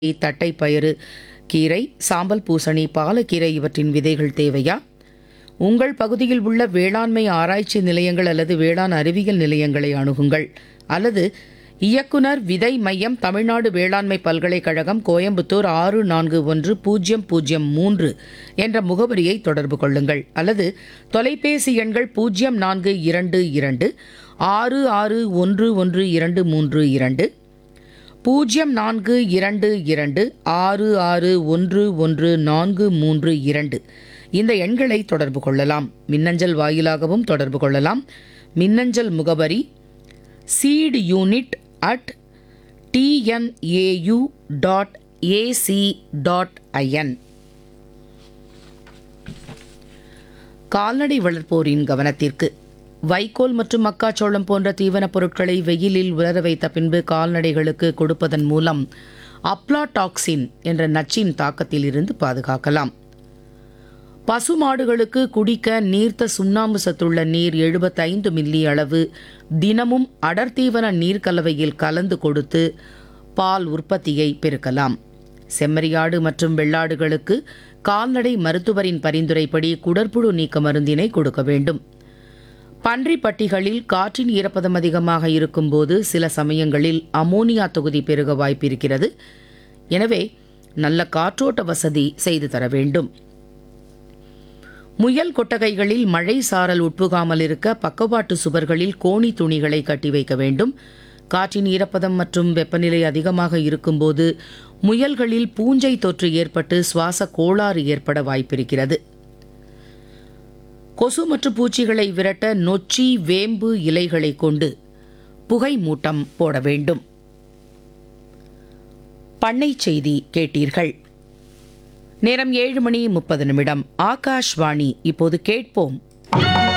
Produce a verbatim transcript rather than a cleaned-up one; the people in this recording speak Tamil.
தட்டைப்பயிறு கீரை, சாம்பல் பூசணி, பாலக்கீரை இவற்றின் விதைகள் தேவையா? உங்கள் பகுதியில் உள்ள வேளாண்மை ஆராய்ச்சி நிலையங்கள் அல்லது வேளாண் அறிவியல் நிலையங்களை அணுகுங்கள். அல்லது இயக்குனர் விதை மையம், தமிழ்நாடு வேளாண்மை பல்கலைக்கழகம், கோயம்புத்தூர் ஆறு நான்கு ஒன்று பூஜ்ஜியம் பூஜ்ஜியம் மூன்று என்ற முகவரியை தொடர்பு கொள்ளுங்கள். அல்லது தொலைபேசி எண்கள் பூஜ்ஜியம் நான்கு இரண்டு இரண்டு ஆறு ஆறு ஒன்று ஒன்று இரண்டு மூன்று இரண்டு, பூஜ்ஜியம் நான்கு இரண்டு இரண்டு ஆறு ஆறு ஒன்று ஒன்று நான்கு மூன்று இரண்டு இந்த எண்களை தொடர்பு கொள்ளலாம். மின்னஞ்சல் வாயிலாகவும் தொடர்பு கொள்ளலாம். மின்னஞ்சல் முகவரி seat unit at TNAU dot AC dot IN. கால்நடை வளர்ப்போரின் கவனத்திற்கு, வைக்கோல் மற்றும் மக்காச்சோளம் போன்ற தீவனப் பொருட்களை வெயிலில் உலர வைத்த பின்பு கால்நடைகளுக்கு கொடுப்பதன் மூலம் அப்லாடாக்சின் என்ற நச்சின் தாக்கத்தில் இருந்து பாதுகாக்கலாம். பசுமாடுகளுக்கு குடிக்க நீர்த்த சுண்ணாம்பு சத்துள்ள நீர் எழுபத்தைந்து மில்லி அளவு தினமும் அடர்த்தீவன நீர் கலவையில் கலந்து கொடுத்து பால் உற்பத்தியை பெருக்கலாம். செம்மறியாடு மற்றும் வெள்ளாடுகளுக்கு கால்நடை மருத்துவரின் பரிந்துரைப்படி குடற்புழு நீக்க மருந்தினை கொடுக்க வேண்டும். பன்றி பட்டிகளில் காற்றின் ஈரப்பதம் அதிகமாக இருக்கும்போது சில சமயங்களில் அமோனியா தொகுதி பெருக வாய்ப்பிருக்கிறது. எனவே நல்ல காற்றோட்ட வசதி செய்து தர வேண்டும். முயல் கொட்டகைகளில் மழை சாரல் உட்புகாமல் இருக்க பக்கவாட்டு சுவர்களில் கோணி துணிகளை கட்டி வைக்க வேண்டும். காற்றின் ஈரப்பதம் மற்றும் வெப்பநிலை அதிகமாக இருக்கும்போது முயல்களில் பூஞ்சை தொற்று ஏற்பட்டு சுவாச கோளாறு ஏற்பட வாய்ப்பிருக்கிறது. கொசு மற்றும் பூச்சிகளை விரட்ட நொச்சி, வேம்பு இலைகளை கொண்டு புகை மூட்டம் போட வேண்டும். பண்ணை செய்தி கேட்டீர்கள். நேரம் ஏழு மணி முப்பது நிமிடம். ஆகாஷ்வாணி. இப்போது கேட்போம்.